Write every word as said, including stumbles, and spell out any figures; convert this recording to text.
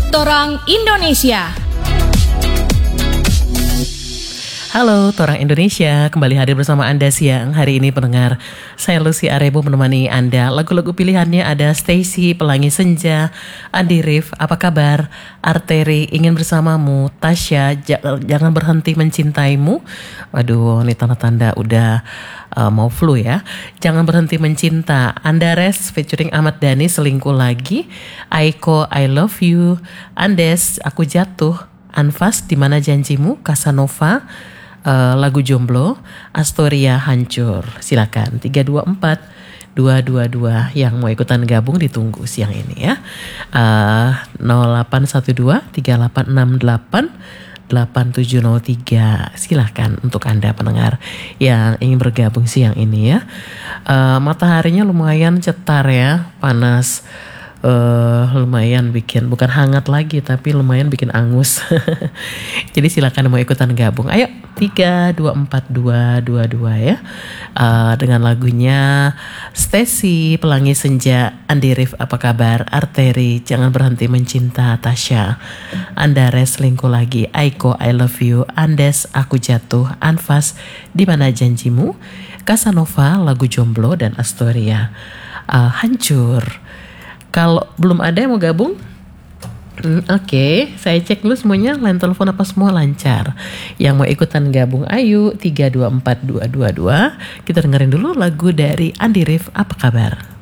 Torang Indonesia. Halo Torang Indonesia, kembali hadir bersama Anda siang hari ini pendengar. Saya Lucy Arebo menemani Anda. Lagu-lagu pilihannya ada Stacy, Pelangi Senja, Andi Rif, Apa Kabar, Arteri, Ingin Bersamamu, Tasya, Jangan Berhenti Mencintaimu. Waduh, ini tanda-tanda udah uh, mau flu ya. Jangan Berhenti Mencinta, Andares featuring Ahmad Dhani, Selingkuh Lagi, Aiko, I Love You, Andes, Aku Jatuh, Anfas, Di Mana Janjimu, Casanova, Uh, lagu Jomblo, Astoria, Hancur. Silakan tiga dua empat dua dua dua yang mau ikutan gabung ditunggu siang ini ya. uh, nol delapan satu dua tiga delapan enam delapan delapan tujuh nol tiga. Silakan untuk Anda pendengar yang ingin bergabung siang ini ya. uh, Mataharinya lumayan cetar ya, panas. Uh, lumayan bikin, bukan hangat lagi tapi lumayan bikin angus. Jadi silakan mau ikutan gabung. Ayo tiga dua empat dua dua dua ya. uh, Dengan lagunya Stacy, Pelangi Senja, Andi Rif, Apa Kabar, Arteri, Jangan Berhenti Mencinta, Tasya, Andares, Selingkuh Lagi, Aiko, I Love You, Andes, Aku Jatuh, Anfas, Di Mana Janjimu, Casanova, lagu Jomblo, dan Astoria, uh, Hancur. Kalau belum ada yang mau gabung, hmm, oke, okay. Saya cek dulu semuanya, line telepon apa semua lancar. Yang mau ikutan gabung, ayo tiga dua empat dua dua dua. Kita dengerin dulu lagu dari Andi Rif, Apa Kabar.